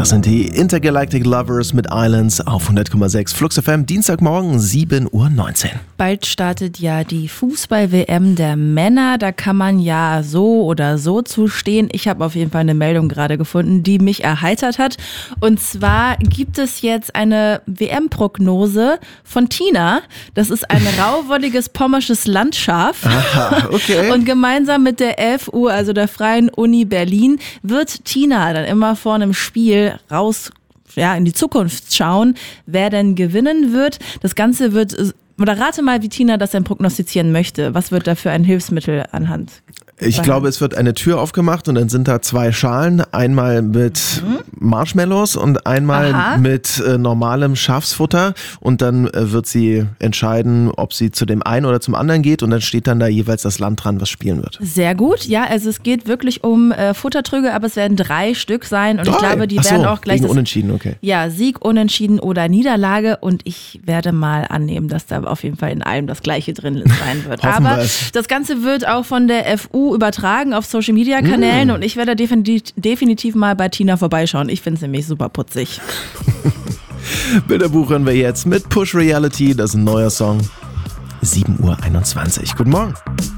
Das sind die Intergalactic Lovers mit Islands auf 100,6 Flux FM, Dienstagmorgen 7:19 Uhr. Bald startet ja die Fußball-WM der Männer. Da kann man ja so oder so zustehen. Ich habe auf jeden Fall eine Meldung gerade gefunden, die mich erheitert hat. Und zwar gibt es jetzt eine WM-Prognose von Tina. Das ist ein rauwolliges pommersches Landschaf. Aha, okay. Und gemeinsam mit der FU, also der Freien Uni Berlin, wird Tina dann immer vor einem Spiel raus in die Zukunft schauen, wer denn gewinnen wird. Das Ganze wird, oder rate mal, wie Tina das denn prognostizieren möchte. Was wird da für ein Hilfsmittel anhand? Ich glaube, es wird eine Tür aufgemacht und dann sind da zwei Schalen, einmal mit Marshmallows und einmal mit normalem Schafsfutter, und dann wird sie entscheiden, ob sie zu dem einen oder zum anderen geht, und dann steht dann da jeweils das Land dran, was spielen wird. Sehr gut, ja, also es geht wirklich um Futtertröge, aber es werden 3 Stück sein und ich glaube, die werden auch gleich Unentschieden, okay. Ja, Sieg, Unentschieden oder Niederlage, und ich werde mal annehmen, dass da auf jeden Fall in allem das Gleiche drin sein wird. Aber das Ganze wird auch von der FU übertragen auf Social-Media-Kanälen und ich werde definitiv mal bei Tina vorbeischauen. Ich finde es nämlich super putzig. Bilderbuch hören wir jetzt mit Push Reality, das ist ein neuer Song. 7:21 Uhr. Guten Morgen.